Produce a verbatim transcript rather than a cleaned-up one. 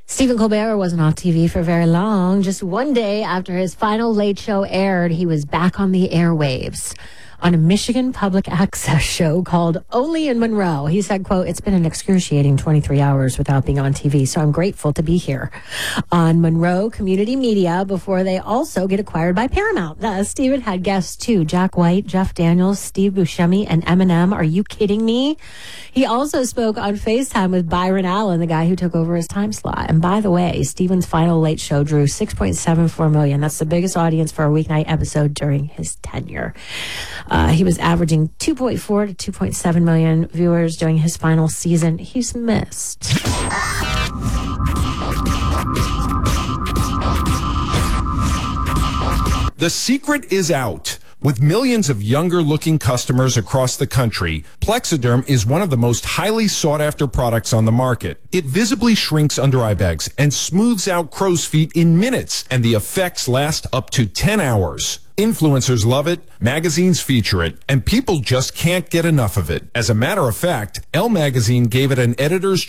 Stephen Colbert wasn't off T V for very long. Just one day after his final Late Show aired, he was back on the airwaves on a Michigan public access show called Only in Monroe. He said, quote, "It's been an excruciating twenty-three hours without being on T V, so I'm grateful to be here on Monroe Community Media before they also get acquired by Paramount." Uh, Stephen had guests too, Jack White, Jeff Daniels, Steve Buscemi, and Eminem. Are you kidding me? He also spoke on FaceTime with Byron Allen, the guy who took over his time slot. And by the way, Stephen's final Late Show drew six point seven four million. That's the biggest audience for a weeknight episode during his tenure. Uh, he was averaging two point four to two point seven million viewers during his final season. He's missed. The secret is out. With millions of younger-looking customers across the country, Plexiderm is one of the most highly sought-after products on the market. It visibly shrinks under eye bags and smooths out crow's feet in minutes, and the effects last up to ten hours. Influencers love it, magazines feature it, and people just can't get enough of it. As a matter of fact, Elle magazine gave it an editor's